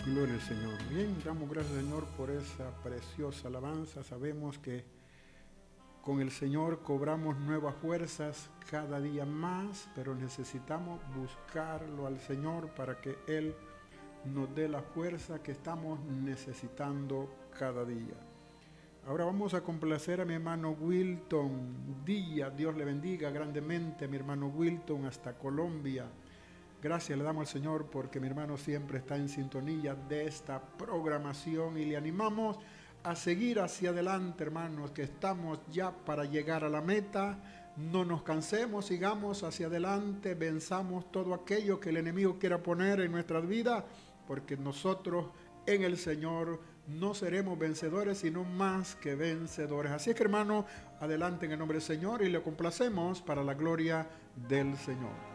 Gloria al Señor. Bien, damos gracias Señor por esa preciosa alabanza. Sabemos que con el Señor cobramos nuevas fuerzas cada día más, pero necesitamos buscarlo al Señor para que Él nos dé la fuerza que estamos necesitando cada día. Ahora vamos a complacer a mi hermano Wilton Díaz. Dios le bendiga grandemente a mi hermano Wilton hasta Colombia. Gracias le damos al Señor porque mi hermano siempre está en sintonía de esta programación y le animamos a seguir hacia adelante, hermanos, que estamos ya para llegar a la meta. No nos cansemos, sigamos hacia adelante, venzamos todo aquello que el enemigo quiera poner en nuestras vidas, porque nosotros en el Señor no seremos vencedores, sino más que vencedores. Así es que, hermano, adelante en el nombre del Señor y le complacemos para la gloria del Señor.